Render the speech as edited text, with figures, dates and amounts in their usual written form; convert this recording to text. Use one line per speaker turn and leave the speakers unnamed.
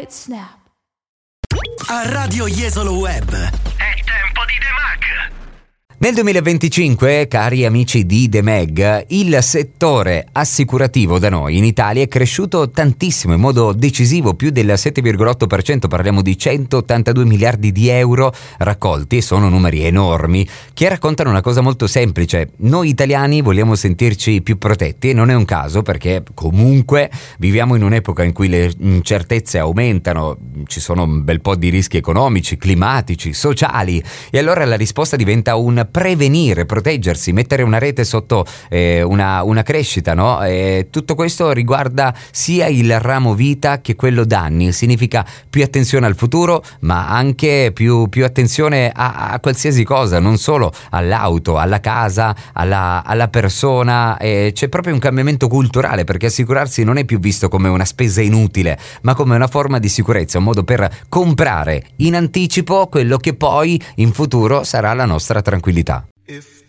snap.
A Radio Jesolo Web è tempo di The Mag.
Nel 2025, cari amici di The Mag, il settore assicurativo da noi in Italia è cresciuto tantissimo, in modo decisivo, più del 7,8%, parliamo di 182 miliardi di euro raccolti, e sono numeri enormi che raccontano una cosa molto semplice: noi italiani vogliamo sentirci più protetti, e non è un caso, perché comunque viviamo in un'epoca in cui le incertezze aumentano, ci sono un bel po' di rischi economici, climatici, sociali, e allora la risposta diventa un prevenire, proteggersi, mettere una rete sotto una crescita, no? Tutto questo riguarda sia il ramo vita che quello danni. Significa più attenzione al futuro, ma anche più attenzione a qualsiasi cosa, non solo all'auto, alla casa, alla persona. C'è proprio un cambiamento culturale, perché assicurarsi non è più visto come una spesa inutile, ma come una forma di sicurezza, un modo per comprare in anticipo quello che poi in futuro sarà la nostra tranquillità.
If